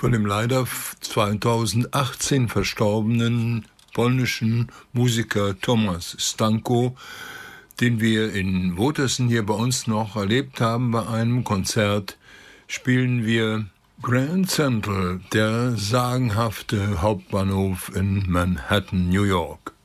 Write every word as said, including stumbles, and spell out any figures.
Von dem leider zweitausendachtzehn verstorbenen polnischen Musiker Tomasz Stanko, den wir in Wotersen hier bei uns noch erlebt haben bei einem Konzert, spielen wir Grand Central, der sagenhafte Hauptbahnhof in Manhattan, New York.